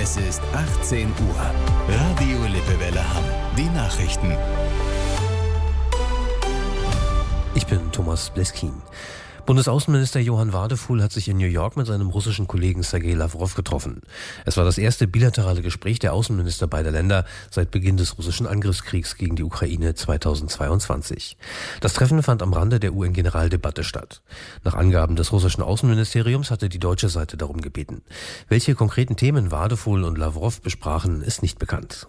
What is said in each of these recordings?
Es ist 18 Uhr. Radio Lippewelle Hamm. Die Nachrichten. Ich bin Thomas Bleskin. Bundesaußenminister Johann Wadefuhl hat sich in New York mit seinem russischen Kollegen Sergei Lawrow getroffen. Es war das erste bilaterale Gespräch der Außenminister beider Länder seit Beginn des russischen Angriffskriegs gegen die Ukraine 2022. Das Treffen fand am Rande der UN-Generaldebatte statt. Nach Angaben des russischen Außenministeriums hatte die deutsche Seite darum gebeten. Welche konkreten Themen Wadefuhl und Lawrow besprachen, ist nicht bekannt.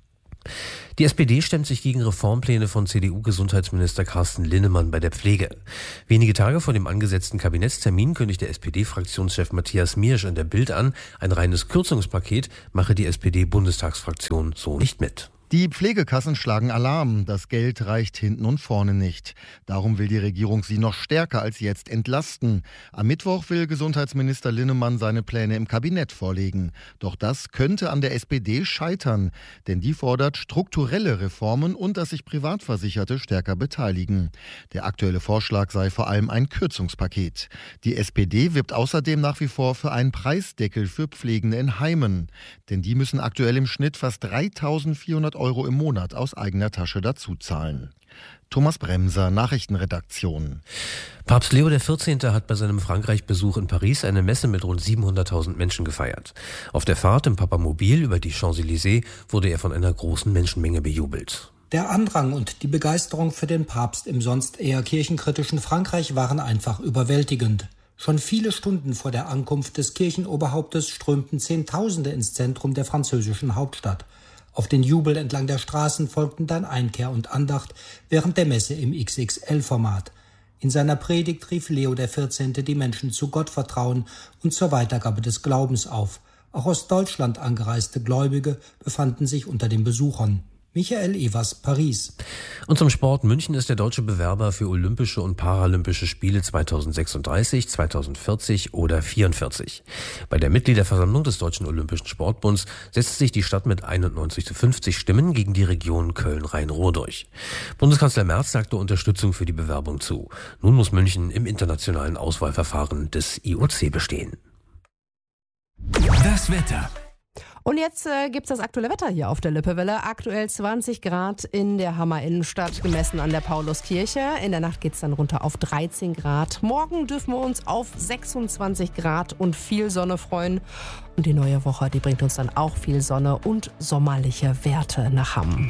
Die SPD stemmt sich gegen Reformpläne von CDU-Gesundheitsminister Carsten Linnemann bei der Pflege. Wenige Tage vor dem angesetzten Kabinettstermin kündigte SPD-Fraktionschef Matthias Miersch in der Bild an, ein reines Kürzungspaket mache die SPD-Bundestagsfraktion so nicht mit. Die Pflegekassen schlagen Alarm. Das Geld reicht hinten und vorne nicht. Darum will die Regierung sie noch stärker als jetzt entlasten. Am Mittwoch will Gesundheitsminister Linnemann seine Pläne im Kabinett vorlegen. Doch das könnte an der SPD scheitern. Denn die fordert strukturelle Reformen und dass sich Privatversicherte stärker beteiligen. Der aktuelle Vorschlag sei vor allem ein Kürzungspaket. Die SPD wirbt außerdem nach wie vor für einen Preisdeckel für Pflegende in Heimen. Denn die müssen aktuell im Schnitt fast 3.400 Euro im Monat aus eigener Tasche dazuzahlen. Thomas Bremser, Nachrichtenredaktion. Papst Leo XIV. Hat bei seinem Frankreich-Besuch in Paris eine Messe mit rund 700.000 Menschen gefeiert. Auf der Fahrt im Papamobil über die Champs-Élysées wurde er von einer großen Menschenmenge bejubelt. Der Andrang und die Begeisterung für den Papst im sonst eher kirchenkritischen Frankreich waren einfach überwältigend. Schon viele Stunden vor der Ankunft des Kirchenoberhauptes strömten Zehntausende ins Zentrum der französischen Hauptstadt. Auf den Jubel entlang der Straßen folgten dann Einkehr und Andacht während der Messe im XXL-Format. In seiner Predigt rief Leo XIV. Die Menschen zu Gottvertrauen und zur Weitergabe des Glaubens auf. Auch aus Deutschland angereiste Gläubige befanden sich unter den Besuchern. Michael Evers, Paris. Und zum Sport. München ist der deutsche Bewerber für Olympische und Paralympische Spiele 2036, 2040 oder 44. Bei der Mitgliederversammlung des Deutschen Olympischen Sportbunds setzt sich die Stadt mit 91:50 Stimmen gegen die Region Köln-Rhein-Ruhr durch. Bundeskanzler Merz sagte Unterstützung für die Bewerbung zu. Nun muss München im internationalen Auswahlverfahren des IOC bestehen. Das Wetter. Und jetzt gibt's das aktuelle Wetter hier auf der Lippewelle. Aktuell 20 Grad in der Hammer Innenstadt, gemessen an der Pauluskirche. In der Nacht geht's dann runter auf 13 Grad. Morgen dürfen wir uns auf 26 Grad und viel Sonne freuen. Und die neue Woche, die bringt uns dann auch viel Sonne und sommerliche Werte nach Hamm.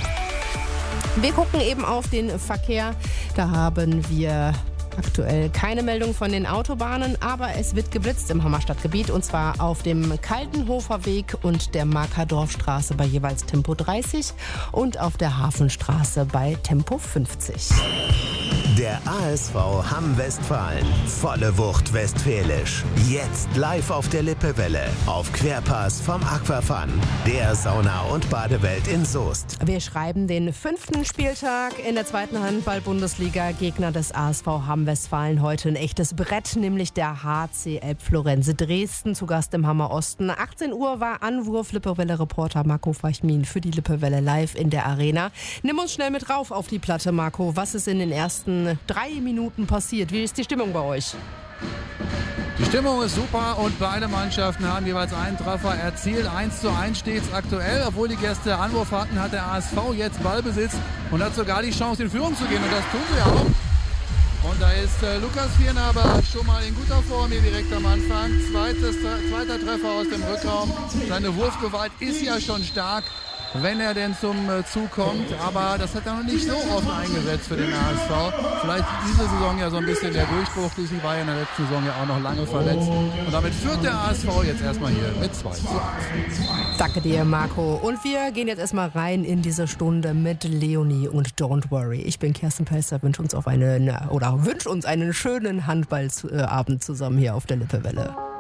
Wir gucken eben auf den Verkehr. Da haben wir aktuell keine Meldung von den Autobahnen, aber es wird geblitzt im Hammerstadtgebiet und zwar auf dem Kaltenhofer Weg und der Markerdorfstraße bei jeweils Tempo 30 und auf der Hafenstraße bei Tempo 50. Der ASV Hamm-Westfalen. Volle Wucht westfälisch. Jetzt live auf der Lippewelle. Auf Querpass vom Aquafun. Der Sauna- und Badewelt in Soest. Wir schreiben den 5. Spieltag in der 2. Handball-Bundesliga. Gegner des ASV Hamm-Westfalen heute ein echtes Brett, nämlich der HC Elbflorense Dresden, zu Gast im Hammer Osten. 18 Uhr war Anwurf. Lippewelle-Reporter Marco Feichmin für die Lippewelle live in der Arena. Nimm uns schnell mit rauf auf die Platte, Marco. Was ist in den ersten 3 Minuten passiert? Wie ist die Stimmung bei euch? Die Stimmung ist super und beide Mannschaften haben jeweils einen Treffer erzielt. 1:1 steht es aktuell. Obwohl die Gäste Anwurf hatten, hat der ASV jetzt Ballbesitz und hat sogar die Chance, in Führung zu gehen. Und das tun sie auch. Und da ist Lukas Viernaber schon mal in guter Form hier direkt am Anfang. Zweiter Treffer aus dem Rückraum. Seine Wurfgewalt ist ja schon stark, wenn er denn zum Zug kommt. Aber das hat er noch nicht so oft eingesetzt für den ASV. Vielleicht diese Saison ja so ein bisschen der Durchbruch. Schließlich war er in der letzten Saison ja auch noch lange verletzt. Und damit führt der ASV jetzt erstmal hier mit 2:1. Danke dir, Marco. Und wir gehen jetzt erstmal rein in diese Stunde mit Leonie und Don't Worry. Ich bin Kerstin Pelzer, wünsche uns einen schönen Handballabend zusammen hier auf der Lippewelle.